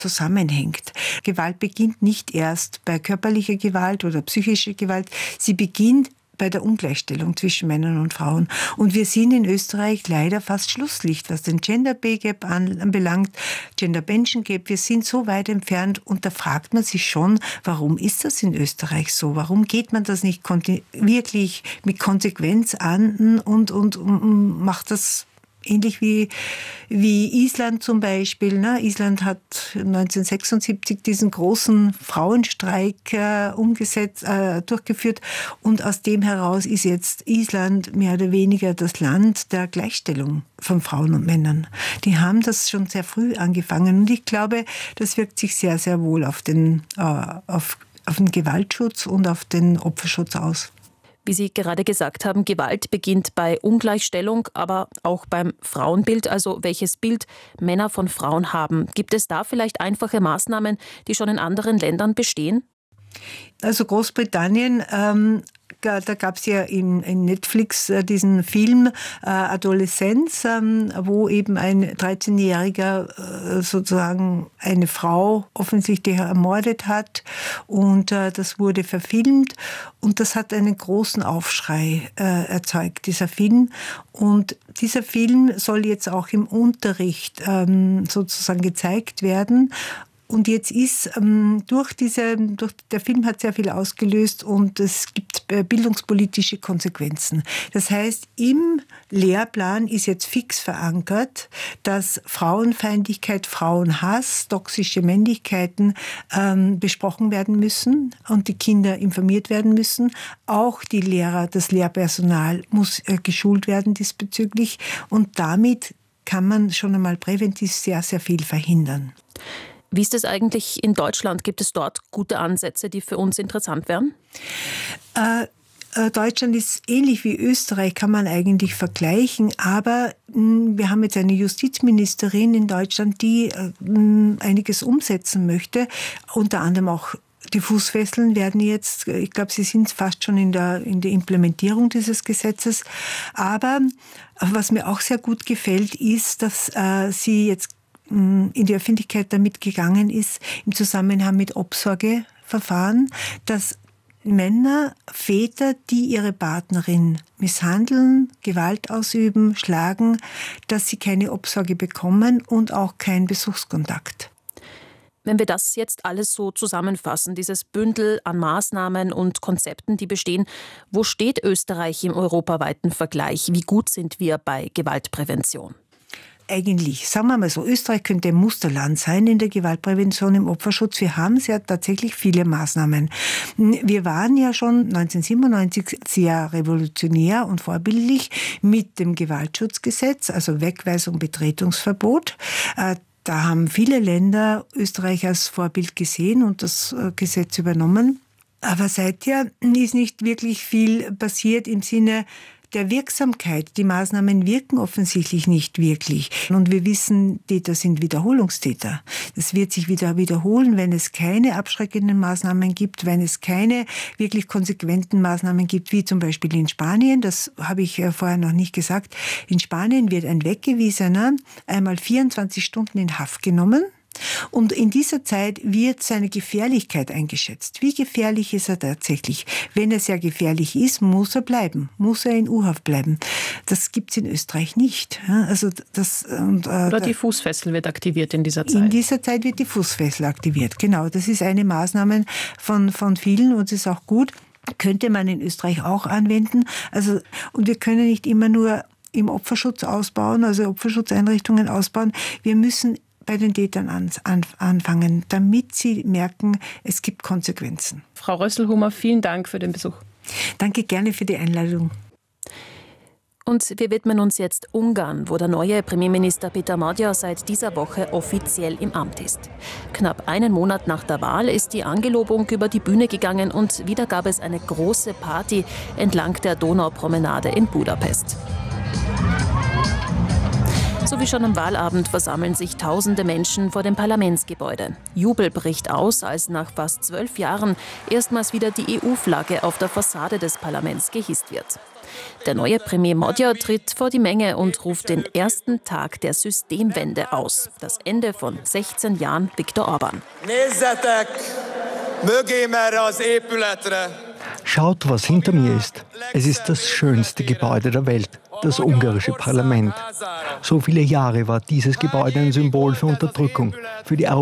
zusammenhängt. Gewalt beginnt nicht erst bei körperlicher Gewalt oder psychischer Gewalt, sie beginnt bei der Ungleichstellung zwischen Männern und Frauen. Und wir sind in Österreich leider fast Schlusslicht, was den Gender Pay Gap anbelangt, Gender Pension Gap. Wir sind so weit entfernt und da fragt man sich schon, warum ist das in Österreich so? Warum geht man das nicht wirklich mit Konsequenz an und macht das ähnlich wie Island zum Beispiel. Ne? Island hat 1976 diesen großen Frauenstreik durchgeführt und aus dem heraus ist jetzt Island mehr oder weniger das Land der Gleichstellung von Frauen und Männern. Die haben das schon sehr früh angefangen und ich glaube, das wirkt sich sehr, sehr wohl auf den Gewaltschutz und auf den Opferschutz aus. Wie Sie gerade gesagt haben, Gewalt beginnt bei Ungleichstellung, aber auch beim Frauenbild, also welches Bild Männer von Frauen haben. Gibt es da vielleicht einfache Maßnahmen, die schon in anderen Ländern bestehen? Also Großbritannien, da gab es ja in Netflix diesen Film Adoleszenz, wo eben ein 13-Jähriger sozusagen eine Frau offensichtlich ermordet hat und das wurde verfilmt und das hat einen großen Aufschrei erzeugt, dieser Film. Und dieser Film soll jetzt auch im Unterricht sozusagen gezeigt werden. Und jetzt ist der Film hat sehr viel ausgelöst und es gibt bildungspolitische Konsequenzen. Das heißt, im Lehrplan ist jetzt fix verankert, dass Frauenfeindlichkeit, Frauenhass, toxische Männlichkeiten besprochen werden müssen und die Kinder informiert werden müssen. Auch die Lehrer, das Lehrpersonal muss geschult werden diesbezüglich und damit kann man schon einmal präventiv sehr, sehr viel verhindern. Wie ist es eigentlich in Deutschland? Gibt es dort gute Ansätze, die für uns interessant wären? Deutschland ist ähnlich wie Österreich, kann man eigentlich vergleichen. Aber wir haben jetzt eine Justizministerin in Deutschland, die einiges umsetzen möchte. Unter anderem auch die Fußfesseln werden jetzt, ich glaube, sie sind fast schon in der Implementierung dieses Gesetzes. Aber was mir auch sehr gut gefällt, ist, dass sie jetzt in die Öffentlichkeit damit gegangen ist, im Zusammenhang mit Obsorgeverfahren, dass Männer, Väter, die ihre Partnerin misshandeln, Gewalt ausüben, schlagen, dass sie keine Obsorge bekommen und auch keinen Besuchskontakt. Wenn wir das jetzt alles so zusammenfassen, dieses Bündel an Maßnahmen und Konzepten, die bestehen, wo steht Österreich im europaweiten Vergleich? Wie gut sind wir bei Gewaltprävention? Eigentlich, sagen wir mal so, Österreich könnte ein Musterland sein in der Gewaltprävention, im Opferschutz. Wir haben sehr tatsächlich viele Maßnahmen. Wir waren ja schon 1997 sehr revolutionär und vorbildlich mit dem Gewaltschutzgesetz, also Wegweisung, Betretungsverbot. Da haben viele Länder Österreich als Vorbild gesehen und das Gesetz übernommen. Aber seither ist nicht wirklich viel passiert im Sinne der Wirksamkeit. Die Maßnahmen wirken offensichtlich nicht wirklich. Und wir wissen, Täter sind Wiederholungstäter. Das wird sich wieder wiederholen, wenn es keine abschreckenden Maßnahmen gibt, wenn es keine wirklich konsequenten Maßnahmen gibt, wie zum Beispiel in Spanien. Das habe ich vorher noch nicht gesagt. In Spanien wird ein Weggewiesener einmal 24 Stunden in Haft genommen. Und in dieser Zeit wird seine Gefährlichkeit eingeschätzt. Wie gefährlich ist er tatsächlich? Wenn er sehr gefährlich ist, muss er bleiben, muss er in U-Haft bleiben. Das gibt es in Österreich nicht. Also Oder die Fußfessel wird aktiviert in dieser Zeit. In dieser Zeit wird die Fußfessel aktiviert, genau. Das ist eine Maßnahme von vielen und ist auch gut. Könnte man in Österreich auch anwenden. Und wir können nicht immer nur im Opferschutz ausbauen, also Opferschutzeinrichtungen ausbauen. Wir müssen bei den Tätern anfangen, damit sie merken, es gibt Konsequenzen. Frau Rösselhumer, vielen Dank für den Besuch. Danke, gerne für die Einladung. Und wir widmen uns jetzt Ungarn, wo der neue Premierminister Péter Magyar seit dieser Woche offiziell im Amt ist. Knapp einen Monat nach der Wahl ist die Angelobung über die Bühne gegangen und wieder gab es eine große Party entlang der Donaupromenade in Budapest. So wie schon am Wahlabend versammeln sich tausende Menschen vor dem Parlamentsgebäude. Jubel bricht aus, als nach fast 12 Jahren erstmals wieder die EU-Flagge auf der Fassade des Parlaments gehisst wird. Der neue Premier Magyar tritt vor die Menge und ruft den ersten Tag der Systemwende aus. Das Ende von 16 Jahren Viktor Orbán. Schaut, was hinter mir ist. Es ist das schönste Gebäude der Welt, das ungarische Parlament. So viele Jahre war dieses Gebäude ein Symbol für Unterdrückung, für die